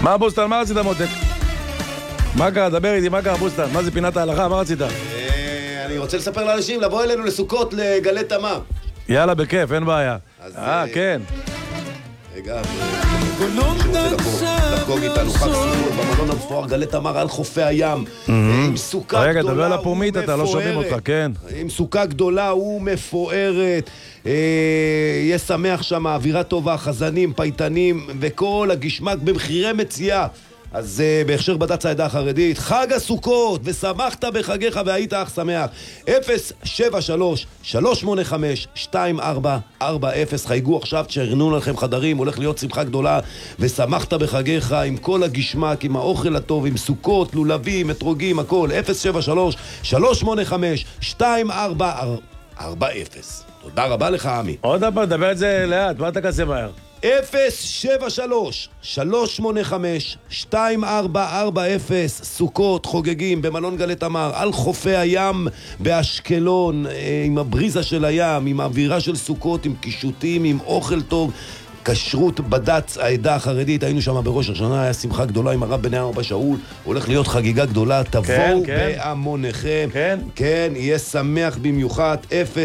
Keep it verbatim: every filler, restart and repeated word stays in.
מה בוסטן, מה רצית מותק? מה קרה? דבר איתי, מה קרה בוסטן? מה זה פינת ההלכה? מה רצית? אני רוצה לספר לאנשים, לבוא אלינו לסוכות לגלי תמר. יאללה, בכיף, אין בעיה. אה, כן. רגע, שרוצה לחגוג איתנו חג סוכות במלון המפואר גלי תמר על חופי הים, עם סוכה גדולה רגע, דבר לפורמית, אתה לא שומעים אותך, כן. עם סוכה גדולה ומפוארת, יהיה שמח שם, אווירה טובה, חזנים, פייטנים וכל הגשמק במחירי מציאה. אז uh, בהכשר בד"ץ העדה החרדית, חג הסוכות, ושמחת בחגיך והיית אך שמח. אפס שבע שלוש שלוש שמונה חמש שתיים ארבע ארבע אפס. חייגו עכשיו, תשרנו לכם חדרים, הולך להיות שמחה גדולה, ושמחת בחגיך עם כל הגשמק, עם האוכל הטוב, עם סוכות, לולבים, אתרוגים, הכל. אפס שבע שלוש שלוש שמונה חמש שתיים ארבע ארבע אפס. תודה רבה לך, עמי. עוד פעם, דבר את זה לאט, מה אתה כזה מהר? אפס שבע שלוש שלוש שמונה חמש שתיים ארבע ארבע אפס. סוכות חוגגים במלון גלי תמר על חופי הים באשקלון, עם הבריזה של הים, עם האווירה של סוכות, עם קישוטים, עם אוכל טוב, כשרות בד"ץ העדה החרדית. היינו שם בראש השנה, היה שמחה גדולה עם הרב בני ארבע שאול, הולך להיות חגיגה גדולה, תבואו כן, כן. בהמוניכם. כן. כן, יהיה שמח במיוחד. אפס